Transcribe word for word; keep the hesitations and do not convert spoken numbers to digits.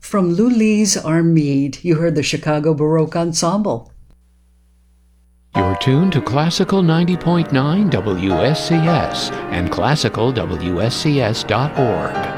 From Lou Lee's Armide, you heard the Chicago Baroque Ensemble. You're tuned to Classical ninety point nine W S C S and classical W S C S dot org.